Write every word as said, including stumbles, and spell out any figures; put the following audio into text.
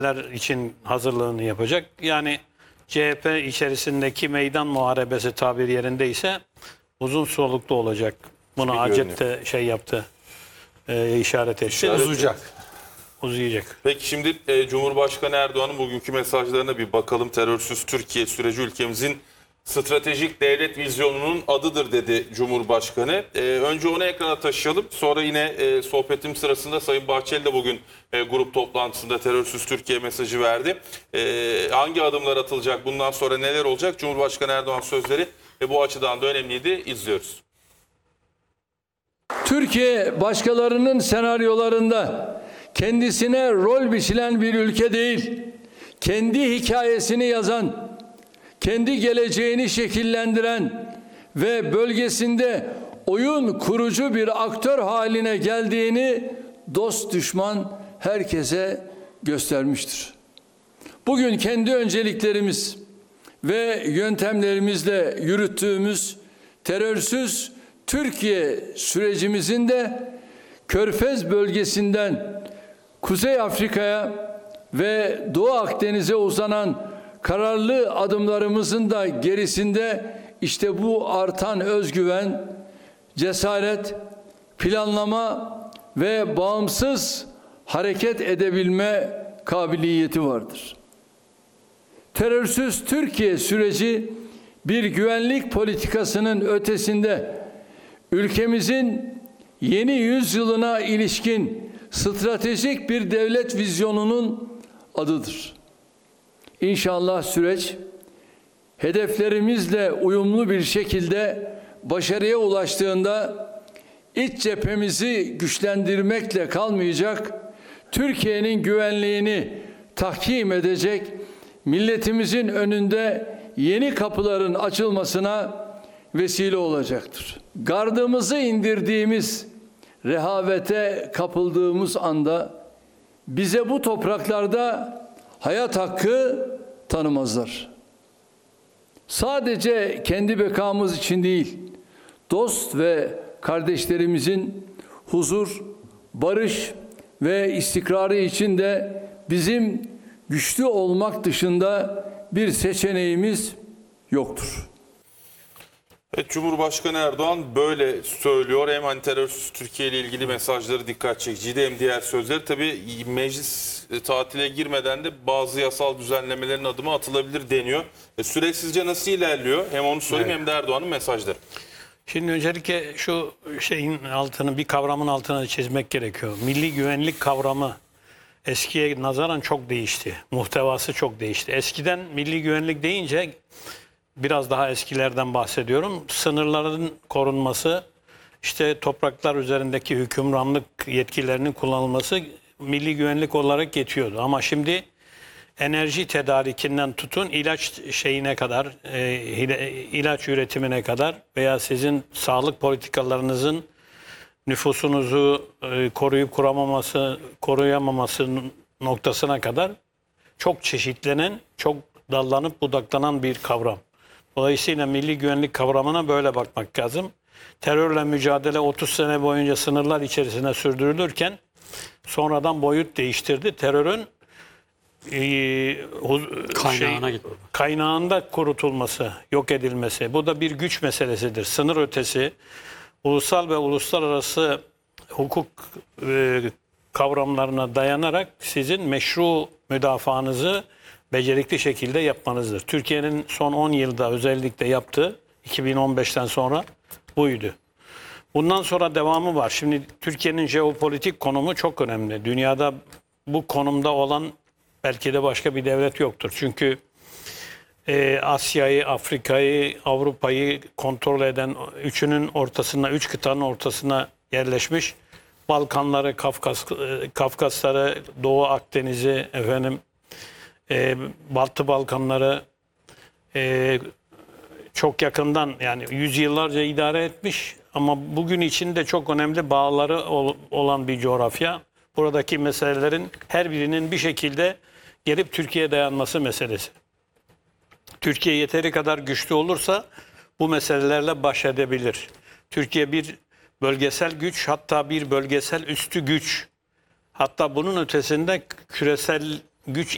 için hazırlığını yapacak. Yani C H P içerisindeki meydan muharebesi tabir yerindeyse uzun soluklu olacak. Bunu Acet de şey yaptı, e, işaret etti. İşaret Uzayacak. Uzayacak. Peki şimdi e, Cumhurbaşkanı Erdoğan'ın bugünkü mesajlarına bir bakalım. Terörsüz Türkiye süreci ülkemizin stratejik devlet vizyonunun adıdır dedi Cumhurbaşkanı. E, önce onu ekrana taşıyalım. Sonra yine e, sohbetim sırasında Sayın Bahçeli de bugün e, grup toplantısında terörsüz Türkiye mesajı verdi. E, hangi adımlar atılacak, bundan sonra neler olacak? Cumhurbaşkanı Erdoğan sözleri ve bu açıdan da önemliydi. İzliyoruz. Türkiye başkalarının senaryolarında kendisine rol biçilen bir ülke değil, kendi hikayesini yazan, kendi geleceğini şekillendiren ve bölgesinde oyun kurucu bir aktör haline geldiğini dost düşman herkese göstermiştir. Bugün kendi önceliklerimiz ve yöntemlerimizle yürüttüğümüz terörsüz Türkiye sürecimizin de Körfez bölgesinden Kuzey Afrika'ya ve Doğu Akdeniz'e uzanan kararlı adımlarımızın da gerisinde işte bu artan özgüven, cesaret, planlama ve bağımsız hareket edebilme kabiliyeti vardır. Terörsüz Türkiye süreci bir güvenlik politikasının ötesinde ülkemizin yeni yüzyılına ilişkin stratejik bir devlet vizyonunun adıdır. İnşallah süreç hedeflerimizle uyumlu bir şekilde başarıya ulaştığında iç cephemizi güçlendirmekle kalmayacak, Türkiye'nin güvenliğini tahkim edecek, milletimizin önünde yeni kapıların açılmasına vesile olacaktır. Gardımızı indirdiğimiz, rehavete kapıldığımız anda bize bu topraklarda hayat hakkı tanımazlar. Sadece kendi bekamız için değil, dost ve kardeşlerimizin huzur, barış ve istikrarı için de bizim güçlü olmak dışında bir seçeneğimiz yoktur. Evet, Cumhurbaşkanı Erdoğan böyle söylüyor. Hem hani terörsüz Türkiye ile ilgili mesajları dikkat çekiciydi, hem diğer sözleri. Tabii meclis tatile girmeden de bazı yasal düzenlemelerin adımı atılabilir deniyor. E, süreç sizce nasıl ilerliyor? Hem onu sorayım, evet, hem de Erdoğan'ın mesajları. Şimdi öncelikle şu şeyin altını, bir kavramın altını çizmek gerekiyor. Milli güvenlik kavramı eskiye nazaran çok değişti. Muhtevası çok değişti. Eskiden milli güvenlik deyince, biraz daha eskilerden bahsediyorum, sınırların korunması, işte topraklar üzerindeki hükümranlık yetkilerinin kullanılması milli güvenlik olarak geçiyordu. Ama şimdi enerji tedarikinden tutun ilaç şeyine kadar, e, ilaç üretimine kadar veya sizin sağlık politikalarınızın nüfusunuzu e, koruyup kuramaması, koruyamaması noktasına kadar çok çeşitlenen, çok dallanıp budaklanan bir kavram. Dolayısıyla milli güvenlik kavramına böyle bakmak lazım. Terörle mücadele otuz sene boyunca sınırlar içerisinde sürdürülürken sonradan boyut değiştirdi. Terörün e, Kaynağına şey, gidiyor. kaynağında kurutulması, yok edilmesi. Bu da bir güç meselesidir. Sınır ötesi, ulusal ve uluslararası hukuk e, kavramlarına dayanarak sizin meşru müdafaanızı becerikli şekilde yapmanızdır. Türkiye'nin son on yılda özellikle yaptığı iki bin on beşten sonra buydu. Bundan sonra devamı var. Şimdi Türkiye'nin jeopolitik konumu çok önemli. Dünyada bu konumda olan belki de başka bir devlet yoktur. Çünkü e, Asya'yı, Afrika'yı, Avrupa'yı kontrol eden, üçünün ortasına, üç kıtanın ortasına yerleşmiş, Balkanları, Kafkas, Kafkasları, Doğu Akdeniz'i, efendim, E, Batı Balkanları e, çok yakından, yani yüzyıllarca idare etmiş ama bugün içinde çok önemli bağları ol, olan bir coğrafya. Buradaki meselelerin her birinin bir şekilde gelip Türkiye'ye dayanması meselesi. Türkiye yeteri kadar güçlü olursa bu meselelerle baş edebilir. Türkiye bir bölgesel güç, hatta bir bölgesel üstü güç, hatta bunun ötesinde küresel güç